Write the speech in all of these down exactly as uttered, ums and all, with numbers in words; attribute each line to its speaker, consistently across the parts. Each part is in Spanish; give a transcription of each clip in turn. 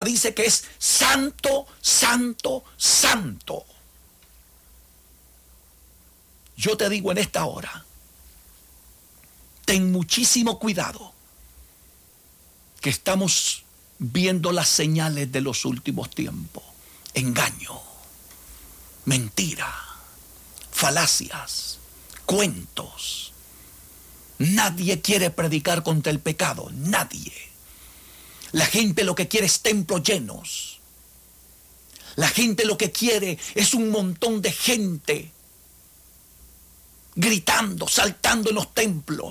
Speaker 1: dice que es santo, santo, santo. Yo te digo en esta hora, ten muchísimo cuidado, que estamos viendo las señales de los últimos tiempos. Engaño, mentira, falacias, cuentos. Nadie quiere predicar contra el pecado, nadie. La gente lo que quiere es templos llenos. La gente lo que quiere es un montón de gente gritando, saltando en los templos.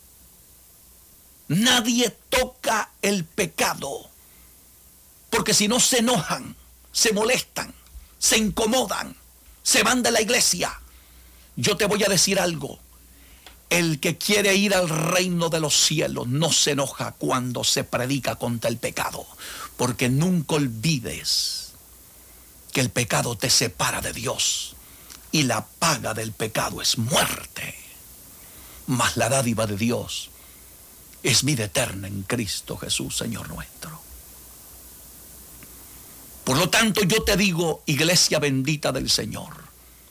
Speaker 1: Nadie toca el pecado, porque si no se enojan, se molestan, se incomodan, se van de la iglesia. Yo te voy a decir algo. El que quiere ir al reino de los cielos no se enoja cuando se predica contra el pecado, porque nunca olvides que el pecado te separa de Dios y la paga del pecado es muerte, mas la dádiva de Dios es vida eterna en Cristo Jesús, Señor nuestro. Por lo tanto, yo te digo, iglesia bendita del Señor,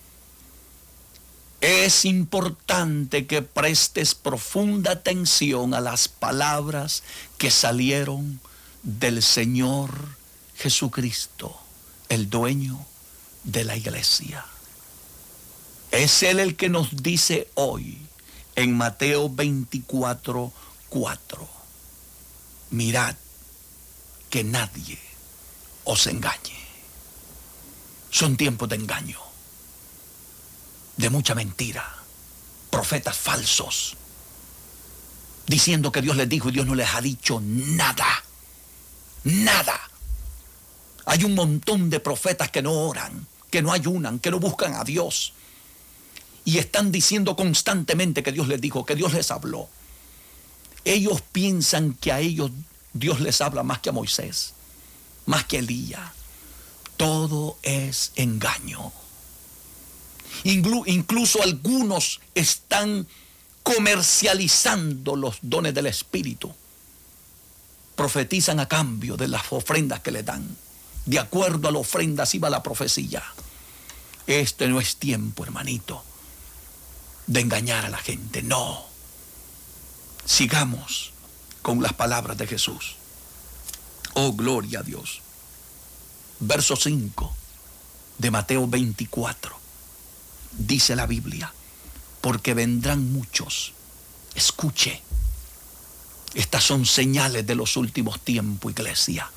Speaker 1: es importante que prestes profunda atención a las palabras que salieron del Señor Jesucristo, el dueño de la iglesia. Es Él el que nos dice hoy en Mateo veinticuatro, cuatro: mirad que nadie os engañe. Son tiempos de engaño, de mucha mentira, profetas falsos, diciendo que Dios les dijo y Dios no les ha dicho nada, nada. Hay un montón de profetas que no oran, que no ayunan, que no buscan a Dios, y están diciendo constantemente que Dios les dijo, que Dios les habló. Ellos piensan que a ellos Dios les habla más que a Moisés, más que a Elías. Todo es engaño. Inclu- incluso algunos están comercializando los dones del Espíritu. Profetizan a cambio de las ofrendas que le dan. De acuerdo a la ofrenda, así va la profecía. Este no es tiempo, hermanito, de engañar a la gente. No. Sigamos con las palabras de Jesús. Oh, gloria a Dios. Verso cinco de Mateo veinticuatro. Dice la Biblia, porque vendrán muchos. Escuche, estas son señales de los últimos tiempos, iglesia.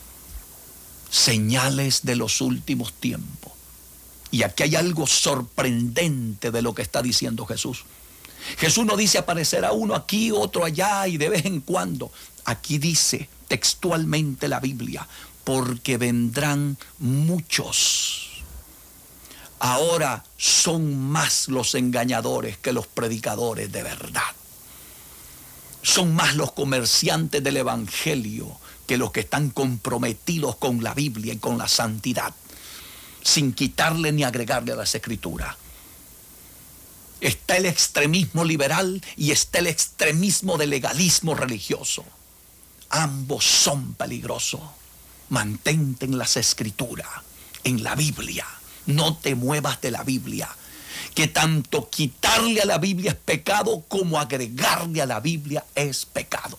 Speaker 1: Señales de los últimos tiempos. Y aquí hay algo sorprendente de lo que está diciendo Jesús. Jesús no dice aparecerá uno aquí, otro allá y de vez en cuando. Aquí dice textualmente la Biblia, porque vendrán muchos. Ahora son más los engañadores que los predicadores de verdad. Son más los comerciantes del evangelio que los que están comprometidos con la Biblia y con la santidad, sin quitarle ni agregarle a las escrituras. Está el extremismo liberal y está el extremismo del legalismo religioso. Ambos son peligrosos. Mantente en las escrituras, en la Biblia. No te muevas de la Biblia, que tanto quitarle a la Biblia es pecado como agregarle a la Biblia es pecado.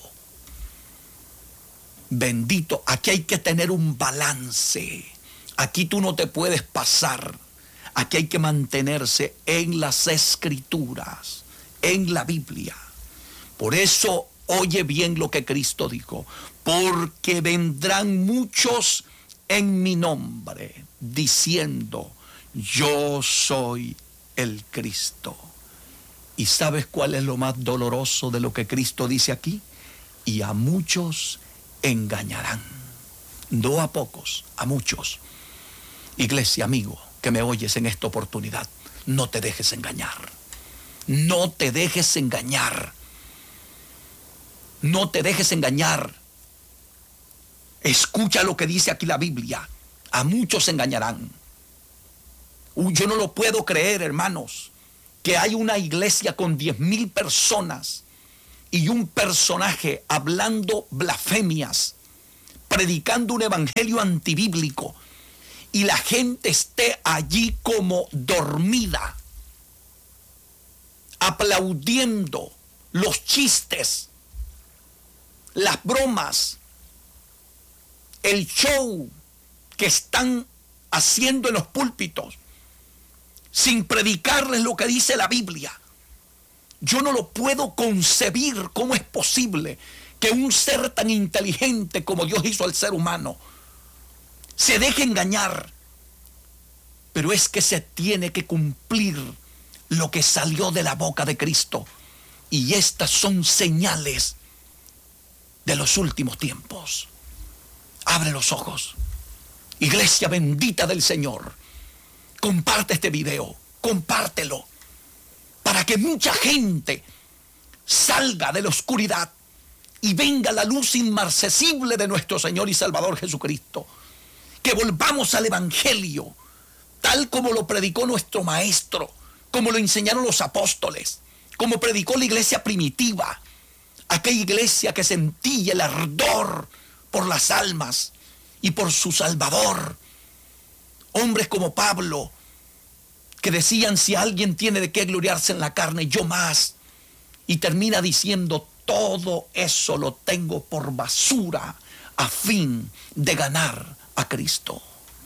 Speaker 1: Bendito, aquí hay que tener un balance. Aquí tú no te puedes pasar. Aquí hay que mantenerse en las escrituras, en la Biblia. Por eso, oye bien lo que Cristo dijo, porque vendrán muchos en mi nombre, diciendo, yo soy el Cristo. ¿Y sabes cuál es lo más doloroso de lo que Cristo dice aquí? Y a muchos engañarán. No a pocos, a muchos. Iglesia, amigo, que me oyes en esta oportunidad, no te dejes engañar. No te dejes engañar. No te dejes engañar. Escucha lo que dice aquí la Biblia. A muchos engañarán. Uy, yo no lo puedo creer, hermanos, que hay una iglesia con diez mil personas y un personaje hablando blasfemias, predicando un evangelio antibíblico y la gente esté allí como dormida, aplaudiendo los chistes, las bromas, el show que están haciendo en los púlpitos, sin predicarles lo que dice la Biblia. Yo no lo puedo concebir. ¿Cómo es posible que un ser tan inteligente como Dios hizo al ser humano se deje engañar? Pero es que se tiene que cumplir lo que salió de la boca de Cristo. Y estas son señales de los últimos tiempos. Abre los ojos. Iglesia bendita del Señor, comparte este video, compártelo, para que mucha gente salga de la oscuridad y venga la luz inmarcesible de nuestro Señor y Salvador Jesucristo. Que volvamos al Evangelio, tal como lo predicó nuestro Maestro, como lo enseñaron los apóstoles, como predicó la iglesia primitiva, aquella iglesia que sentía el ardor por las almas y por su Salvador. Hombres como Pablo, que decían: si alguien tiene de qué gloriarse en la carne, yo más. Y termina diciendo: todo eso lo tengo por basura a fin de ganar a Cristo.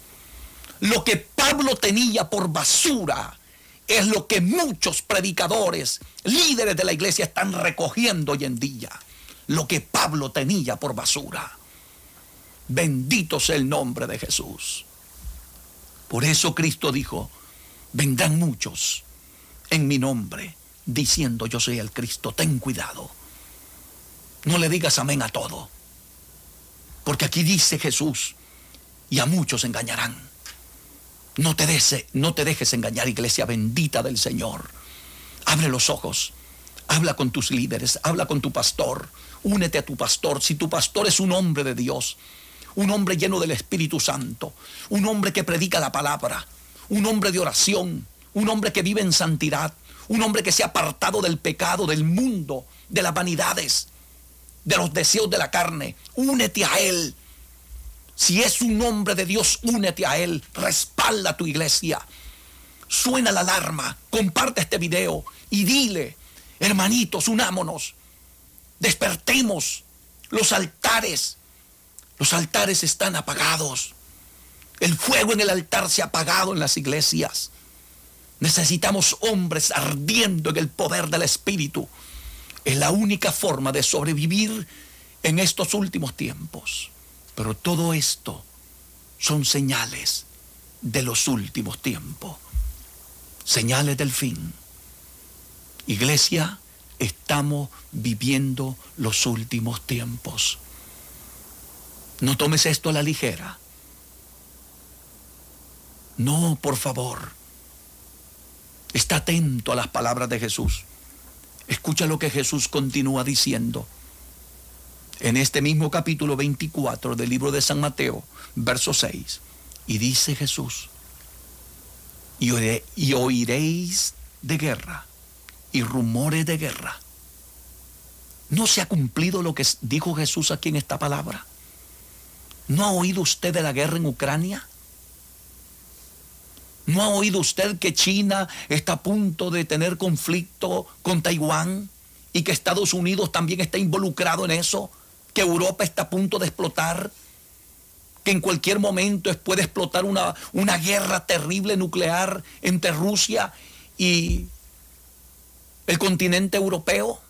Speaker 1: Lo que Pablo tenía por basura es lo que muchos predicadores, líderes de la iglesia están recogiendo hoy en día. Lo que Pablo tenía por basura. Bendito sea el nombre de Jesús. Por eso Cristo dijo: vendrán muchos en mi nombre diciendo yo soy el Cristo. Ten cuidado. No le digas amén a todo. Porque aquí dice Jesús: y a muchos engañarán. No te, dejes, no te dejes engañar, iglesia bendita del Señor. Abre los ojos. Habla con tus líderes. Habla con tu pastor. Únete a tu pastor. Si tu pastor es un hombre de Dios, un hombre lleno del Espíritu Santo, un hombre que predica la palabra, un hombre de oración, un hombre que vive en santidad, un hombre que se ha apartado del pecado, del mundo, de las vanidades, de los deseos de la carne. Únete a él. Si es un hombre de Dios, únete a él. Respalda a tu iglesia. Suena la alarma. Comparte este video y dile: hermanitos, unámonos. Despertemos. Los altares, los altares están apagados. El fuego en el altar se ha apagado en las iglesias. Necesitamos hombres ardiendo en el poder del Espíritu. Es la única forma de sobrevivir en estos últimos tiempos. Pero todo esto son señales de los últimos tiempos. Señales del fin. Iglesia, estamos viviendo los últimos tiempos. No tomes esto a la ligera. No, por favor. Está atento a las palabras de Jesús. Escucha lo que Jesús continúa diciendo. En este mismo capítulo veinticuatro del libro de San Mateo, verso seis. Y dice Jesús: y, oiré, y oiréis de guerra y rumores de guerra. ¿No se ha cumplido lo que dijo Jesús aquí en esta palabra? ¿No ha oído usted de la guerra en Ucrania? ¿No ha oído usted que China está a punto de tener conflicto con Taiwán y que Estados Unidos también está involucrado en eso? ¿Que Europa está a punto de explotar? ¿Que en cualquier momento puede explotar una, una guerra terrible nuclear entre Rusia y el continente europeo?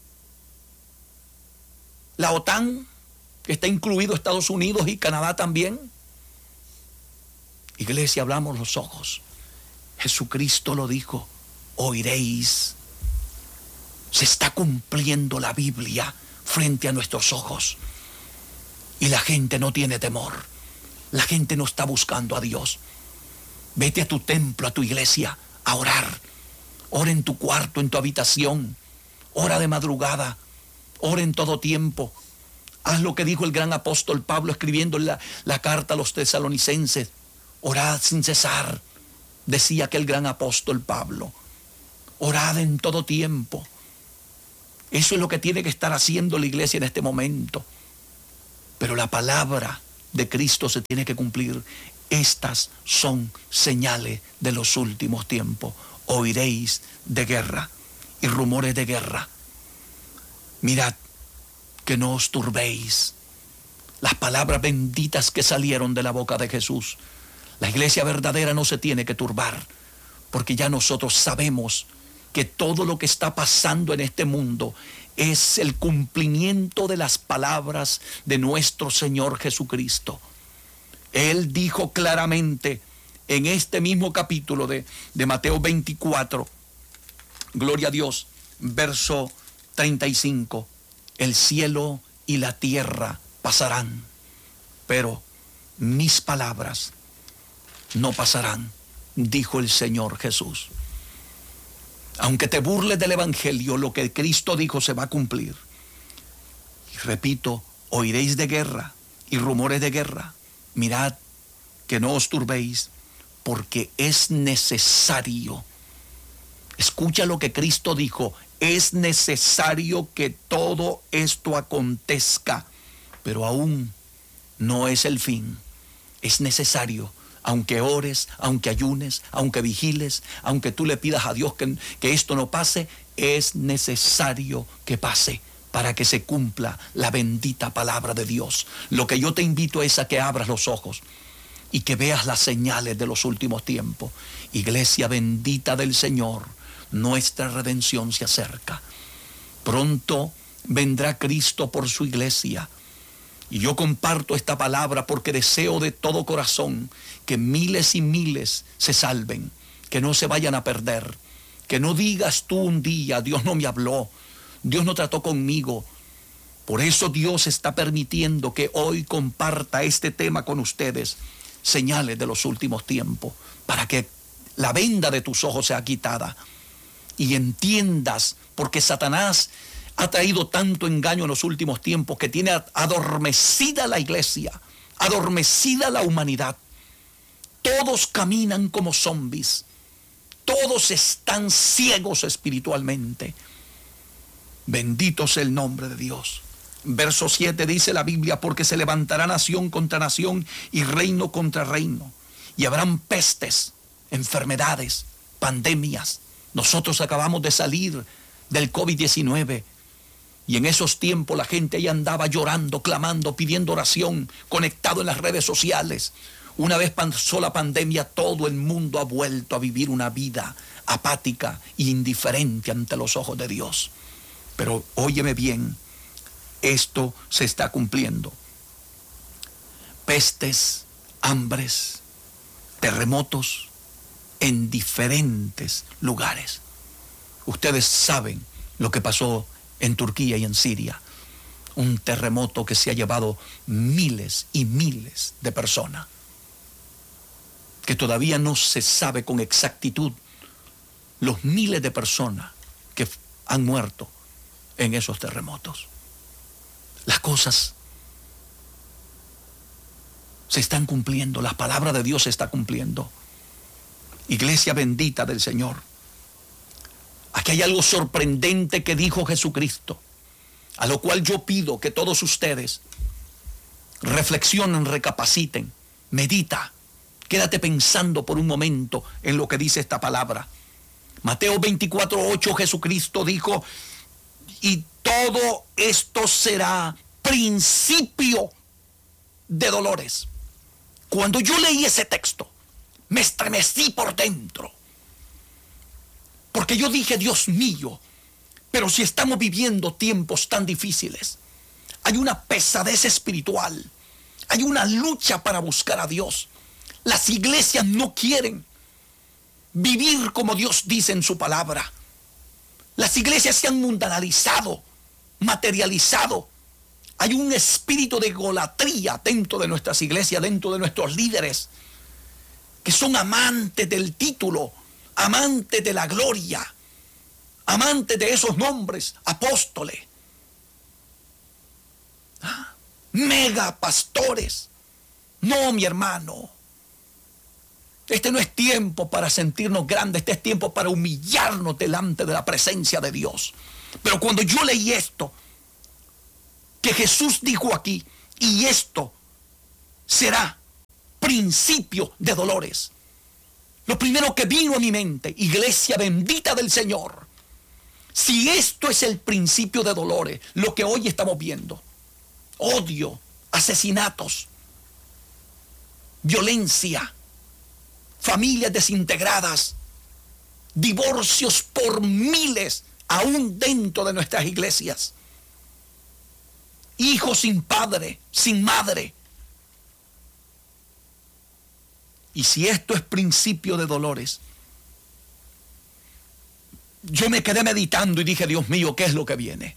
Speaker 1: La OTAN, que está incluido Estados Unidos y Canadá también. Iglesia, abramos los ojos. Jesucristo lo dijo: oiréis. Se está cumpliendo la Biblia frente a nuestros ojos. Y la gente no tiene temor. La gente no está buscando a Dios. Vete a tu templo, a tu iglesia, a orar. Ora en tu cuarto, en tu habitación. Ora de madrugada. Ora en todo tiempo. Haz lo que dijo el gran apóstol Pablo escribiendo la, la carta a los tesalonicenses. Orad sin cesar, decía aquel gran apóstol Pablo. Orad en todo tiempo. Eso es lo que tiene que estar haciendo la iglesia en este momento. pero la palabra de Cristo se tiene que cumplir. Estas son señales de los últimos tiempos. Oiréis de guerra y rumores de guerra. Mirad que no os turbéis. Las palabras benditas que salieron de la boca de Jesús. La iglesia verdadera no se tiene que turbar, porque ya nosotros sabemos que todo lo que está pasando en este mundo es el cumplimiento de las palabras de nuestro Señor Jesucristo. Él dijo claramente en este mismo capítulo de, de Mateo veinticuatro, gloria a Dios, verso treinta y cinco, el cielo y la tierra pasarán, pero mis palabras no pasarán, dijo el Señor Jesús. Aunque te burles del Evangelio, lo que Cristo dijo se va a cumplir. Y repito, oiréis de guerra y rumores de guerra. Mirad que no os turbéis, porque es necesario. Escucha lo que Cristo dijo. Es necesario que todo esto acontezca, pero aún no es el fin. Es necesario. Aunque ores, aunque ayunes, aunque vigiles, aunque tú le pidas a Dios que, que esto no pase, es necesario que pase para que se cumpla la bendita palabra de Dios. Lo que yo te invito es a que abras los ojos y que veas las señales de los últimos tiempos. Iglesia bendita del Señor, nuestra redención se acerca. Pronto vendrá Cristo por su iglesia. Y yo comparto esta palabra porque deseo de todo corazón que miles y miles se salven, que no se vayan a perder, que no digas tú un día, Dios no me habló, Dios no trató conmigo. Por eso Dios está permitiendo que hoy comparta este tema con ustedes, señales de los últimos tiempos, para que la venda de tus ojos sea quitada y entiendas, porque Satanás ha traído tanto engaño en los últimos tiempos que tiene adormecida la iglesia, adormecida la humanidad. Todos caminan como zombies, todos están ciegos espiritualmente. Bendito sea el nombre de Dios. Verso siete dice la Biblia, porque se levantará nación contra nación y reino contra reino. Y habrán pestes, enfermedades, pandemias. Nosotros acabamos de salir del COVID diecinueve. Y en esos tiempos la gente ahí andaba llorando, clamando, pidiendo oración, conectado en las redes sociales. Una vez pasó la pandemia, todo el mundo ha vuelto a vivir una vida apática e indiferente ante los ojos de Dios. Pero óyeme bien, esto se está cumpliendo. Pestes, hambres, terremotos en diferentes lugares. Ustedes saben lo que pasó en Turquía y en Siria, un terremoto que se ha llevado miles y miles de personas, que todavía no se sabe con exactitud los miles de personas que han muerto en esos terremotos. Las cosas se están cumpliendo, la palabra de Dios se está cumpliendo. Iglesia bendita del Señor, aquí hay algo sorprendente que dijo Jesucristo, a lo cual yo pido que todos ustedes reflexionen, recapaciten, medita, quédate pensando por un momento en lo que dice esta palabra. Mateo veinticuatro ocho, Jesucristo dijo, y todo esto será principio de dolores. Cuando yo leí ese texto, me estremecí por dentro. Porque yo dije, Dios mío, pero si estamos viviendo tiempos tan difíciles, hay una pesadez espiritual, hay una lucha para buscar a Dios. Las iglesias no quieren vivir como Dios dice en su palabra. Las iglesias se han mundanalizado, materializado. Hay un espíritu de egolatría dentro de nuestras iglesias, dentro de nuestros líderes, que son amantes del título, amantes de la gloria, amantes de esos nombres, apóstoles, ¿ah? Mega pastores. No, mi hermano, este no es tiempo para sentirnos grandes, este es tiempo para humillarnos delante de la presencia de Dios. Pero cuando yo leí esto, que Jesús dijo aquí, Y esto será principio de dolores. Lo primero que vino a mi mente, iglesia bendita del Señor, si esto es el principio de dolores, lo que hoy estamos viendo, odio, asesinatos, violencia, familias desintegradas, divorcios por miles, aún dentro de nuestras iglesias, hijos sin padre, sin madre. Y si esto es principio de dolores, yo me quedé meditando y dije, Dios mío, ¿qué es lo que viene?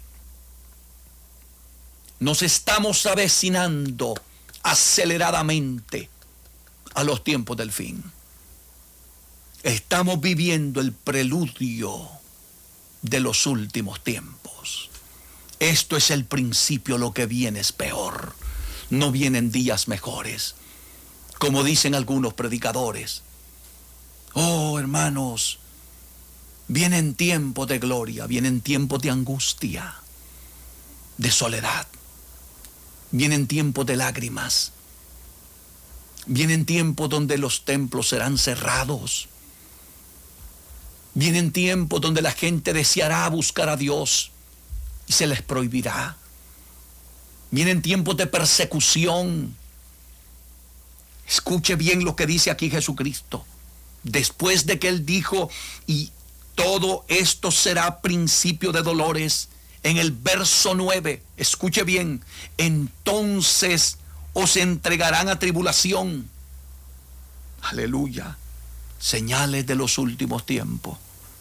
Speaker 1: Nos estamos avecinando aceleradamente a los tiempos del fin. Estamos viviendo el preludio de los últimos tiempos. Esto es el principio, lo que viene es peor. No vienen días mejores. Como dicen algunos predicadores, oh hermanos, vienen tiempos de gloria, vienen tiempos de angustia, de soledad, vienen tiempos de lágrimas, vienen tiempos donde los templos serán cerrados, vienen tiempos donde la gente deseará buscar a Dios y se les prohibirá, vienen tiempos de persecución. Escuche bien lo que dice aquí Jesucristo. Después de que Él dijo, y todo esto será principio de dolores, en el verso nueve, escuche bien, entonces os entregarán a tribulación. Aleluya. Señales de los últimos tiempos.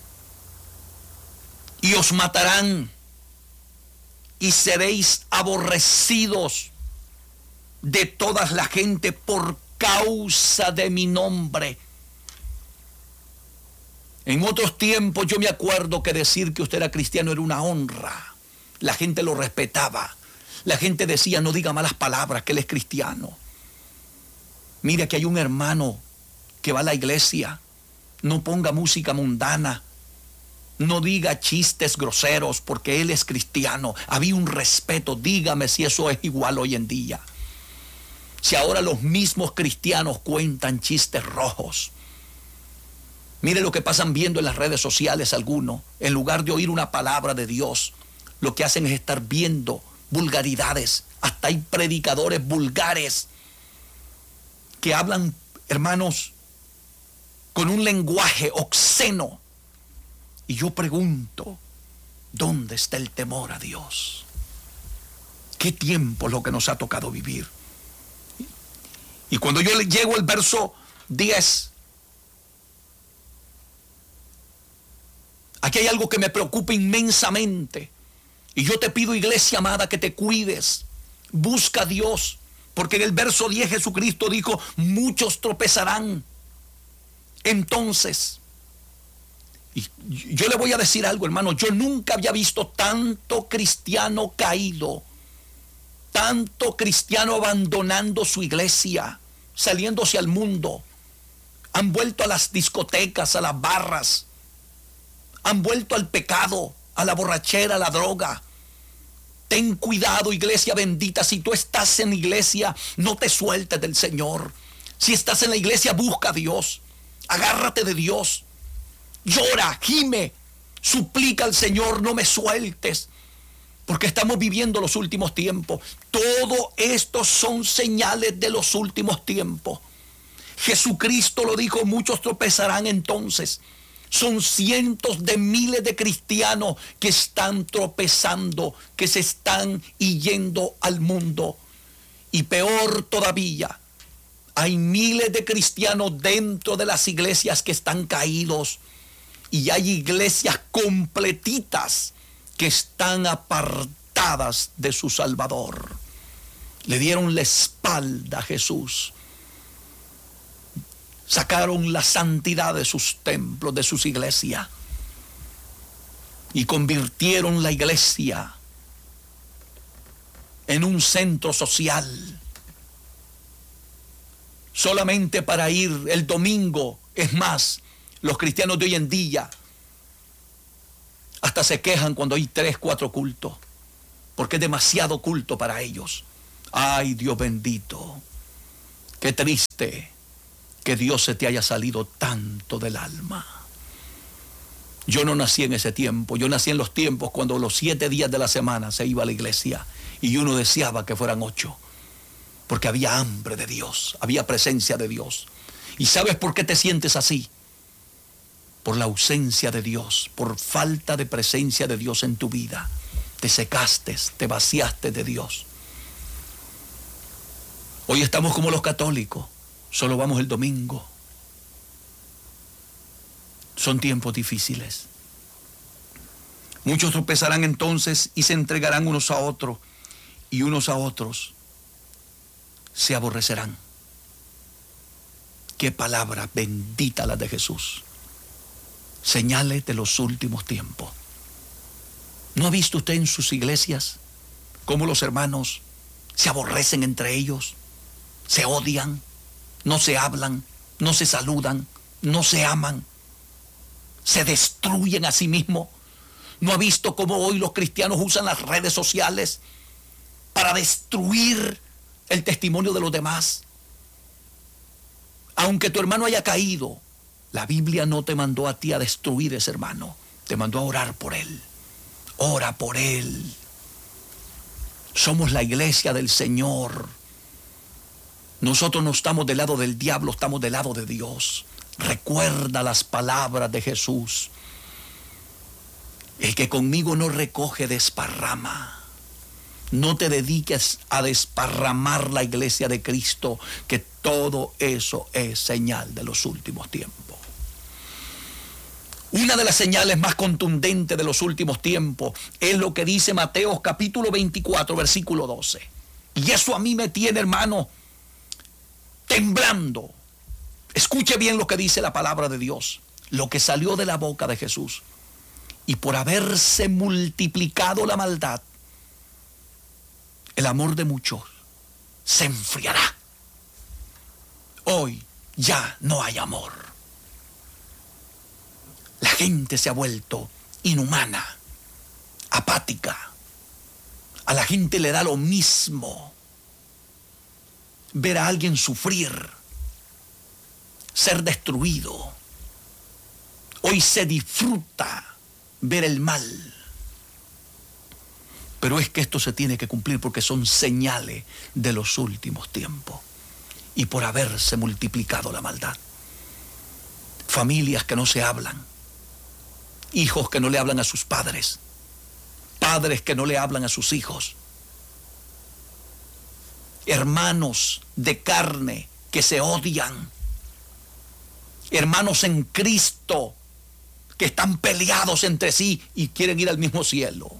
Speaker 1: Y os matarán, y seréis aborrecidos de toda la gente por causa de mi nombre. En otros tiempos yo me acuerdo que decir que usted era cristiano era una honra. La gente lo respetaba. La gente decía, no diga malas palabras, que él es cristiano. Mire, que hay un hermano que va a la iglesia. No ponga música mundana. No diga chistes groseros porque él es cristiano. Había un respeto. Dígame si eso es igual hoy en día. Si ahora los mismos cristianos cuentan chistes rojos. Mire lo que pasan viendo en las redes sociales algunos. En lugar de oír una palabra de Dios, lo que hacen es estar viendo vulgaridades. Hasta hay predicadores vulgares que hablan, hermanos, con un lenguaje obsceno. Y yo pregunto, ¿dónde está el temor a Dios? ¿Qué tiempo es lo que nos ha tocado vivir? Y cuando yo llego al verso diez, aquí hay algo que me preocupa inmensamente. Y yo te pido, iglesia amada, que te cuides. Busca a Dios. Porque en el verso diez Jesucristo dijo, muchos tropezarán. Entonces, y yo le voy a decir algo, hermano, yo nunca había visto tanto cristiano caído. Tanto cristiano abandonando su iglesia, saliéndose al mundo. Han vuelto a las discotecas, a las barras. Han vuelto al pecado, a la borrachera, a la droga. Ten cuidado, iglesia bendita. Si tú estás en iglesia, no te sueltes del Señor. Si estás en la iglesia, busca a Dios. Agárrate de Dios. Llora, gime, suplica al Señor, no me sueltes. Porque estamos viviendo los últimos tiempos. Todo esto son señales de los últimos tiempos. Jesucristo lo dijo, muchos tropezarán entonces. Son cientos de miles de cristianos que están tropezando, que se están yendo al mundo. Y peor todavía, hay miles de cristianos dentro de las iglesias que están caídos. Y hay iglesias completitas que están apartadas de su Salvador. Le dieron la espalda a Jesús. Sacaron la santidad de sus templos, de sus iglesias. Y convirtieron la iglesia en un centro social. Solamente para ir el domingo. Es más, los cristianos de hoy en día hasta se quejan cuando hay tres, cuatro cultos, porque es demasiado culto para ellos. Ay, Dios bendito, qué triste que Dios se te haya salido tanto del alma. Yo no nací en ese tiempo, yo nací en los tiempos cuando los siete días de la semana se iba a la iglesia y uno deseaba que fueran ocho, porque había hambre de Dios, había presencia de Dios. ¿Y sabes por qué te sientes así? Por la ausencia de Dios, por falta de presencia de Dios en tu vida. Te secaste, te vaciaste de Dios. Hoy estamos como los católicos, solo vamos el domingo. Son tiempos difíciles. Muchos tropezarán entonces y se entregarán unos a otros, y unos a otros se aborrecerán. Qué palabra bendita la de Jesús. Señales de los últimos tiempos. ¿No ha visto usted en sus iglesias cómo los hermanos se aborrecen entre ellos, se odian, no se hablan, no se saludan, no se aman, se destruyen a sí mismos? ¿No ha visto cómo hoy los cristianos usan las redes sociales para destruir el testimonio de los demás? Aunque tu hermano haya caído, la Biblia no te mandó a ti a destruir ese hermano, te mandó a orar por él. Ora por él. Somos la iglesia del Señor. Nosotros no estamos del lado del diablo, estamos del lado de Dios. Recuerda las palabras de Jesús. El que conmigo no recoge, desparrama. No te dediques a desparramar la iglesia de Cristo, que todo eso es señal de los últimos tiempos. Una de las señales más contundentes de los últimos tiempos es lo que dice Mateo capítulo veinticuatro, versículo doce. Y eso a mí me tiene, hermano, temblando. Escuche bien lo que dice la palabra de Dios, lo que salió de la boca de Jesús. Y por haberse multiplicado la maldad, el amor de muchos se enfriará. Hoy ya no hay amor. La gente se ha vuelto inhumana, apática. A la gente le da lo mismo ver a alguien sufrir, ser destruido. Hoy se disfruta ver el mal. Pero es que esto se tiene que cumplir porque son señales de los últimos tiempos. Y por haberse multiplicado la maldad. Familias que no se hablan. Hijos que no le hablan a sus padres. Padres que no le hablan a sus hijos. Hermanos de carne que se odian. Hermanos en Cristo que están peleados entre sí y quieren ir al mismo cielo.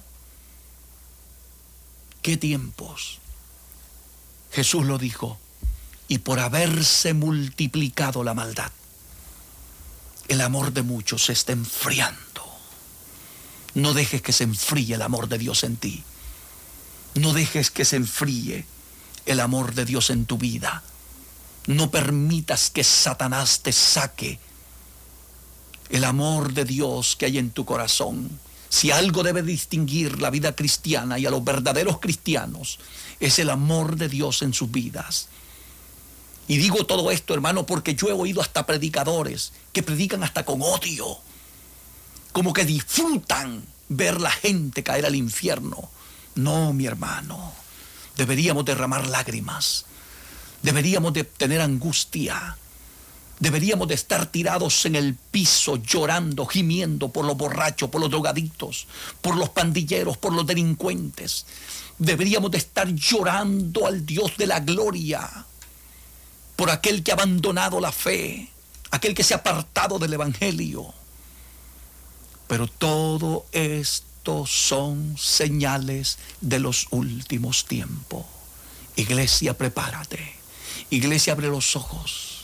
Speaker 1: ¿Qué tiempos? Jesús lo dijo. Y por haberse multiplicado la maldad, el amor de muchos se está enfriando. No dejes que se enfríe el amor de Dios en ti. No dejes que se enfríe el amor de Dios en tu vida. No permitas que Satanás te saque el amor de Dios que hay en tu corazón. Si algo debe distinguir la vida cristiana y a los verdaderos cristianos, es el amor de Dios en sus vidas. Y digo todo esto, hermano, porque yo he oído hasta predicadores que predican hasta con odio, como que disfrutan ver la gente caer al infierno. No, mi hermano, deberíamos derramar lágrimas, deberíamos de tener angustia, deberíamos de estar tirados en el piso llorando, gimiendo por los borrachos, por los drogadictos, por los pandilleros, por los delincuentes. Deberíamos de estar llorando al Dios de la gloria, por aquel que ha abandonado la fe, aquel que se ha apartado del evangelio. Pero todo esto son señales de los últimos tiempos. Iglesia, prepárate. Iglesia, abre los ojos.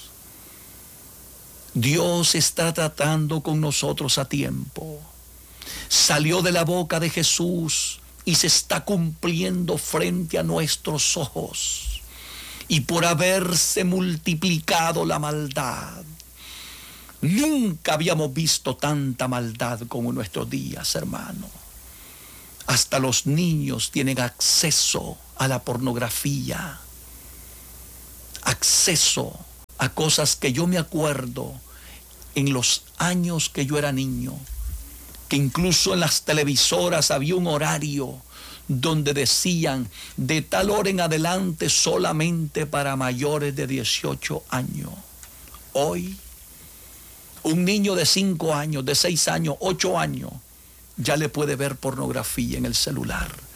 Speaker 1: Dios está tratando con nosotros a tiempo. Salió de la boca de Jesús y se está cumpliendo frente a nuestros ojos. Y por haberse multiplicado la maldad, nunca habíamos visto tanta maldad como en nuestros días, hermano. Hasta los niños tienen acceso a la pornografía, acceso a cosas que yo me acuerdo en los años que yo era niño, que incluso en las televisoras había un horario donde decían de tal hora en adelante solamente para mayores de dieciocho años. Hoy, un niño de cinco años, de seis años, ocho años, ya le puede ver pornografía en el celular.